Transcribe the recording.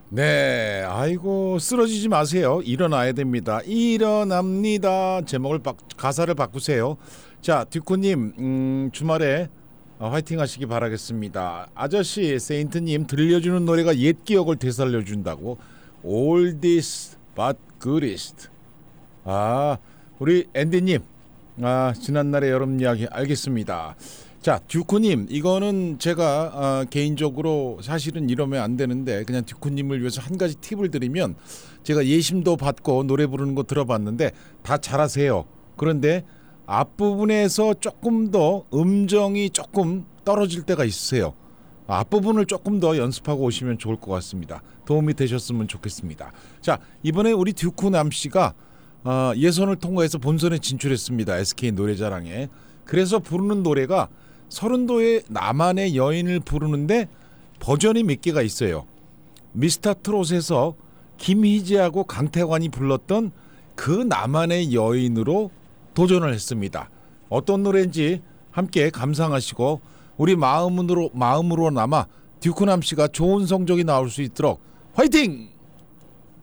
네, 아이고 쓰러지지 마세요. 일어나야 됩니다. 일어납니다. 가사를 바꾸세요. 자, 듀코님 주말에 화이팅 하시기 바라겠습니다. 아저씨 세인트님 들려주는 노래가 옛 기억을 되살려준다고. Oldest but goodest. 우리 앤디님 지난날의 여름 이야기 알겠습니다. 자, 듀코님 이거는 제가 개인적으로 사실은 이러면 안 되는데 그냥 듀코님을 위해서 한 가지 팁을 드리면, 제가 예심도 받고 노래 부르는 거 들어봤는데 다 잘하세요. 그런데 앞부분에서 조금 더 음정이 조금 떨어질 때가 있으세요. 앞부분을 조금 더 연습하고 오시면 좋을 것 같습니다. 도움이 되셨으면 좋겠습니다. 자, 이번에 우리 듀코남 씨가 예선을 통과해서 본선에 진출했습니다. SK 노래자랑에. 그래서 부르는 노래가 서른도의 나만의 여인을 부르는데 버전이 몇 개가 있어요. 미스터 트롯에서 김희재하고 강태관이 불렀던 그 나만의 여인으로 도전을 했습니다. 어떤 노래인지 함께 감상하시고 우리 마음으로 남아 듀코남 씨가 좋은 성적이 나올 수 있도록 화이팅!